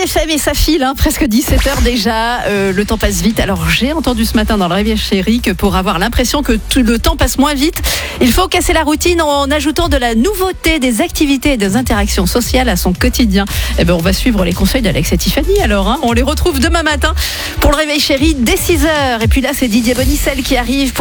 FM et ça file, presque 17h déjà, le temps passe vite. Alors j'ai entendu ce matin dans le Réveil Chéri que pour avoir l'impression que le temps passe moins vite, il faut casser la routine en ajoutant de la nouveauté, des activités et des interactions sociales à son quotidien. On va suivre les conseils d'Alex et Tiffany alors. On les retrouve demain matin pour le Réveil Chéri dès 6h. Et puis là c'est Didier Bonicel qui arrive pour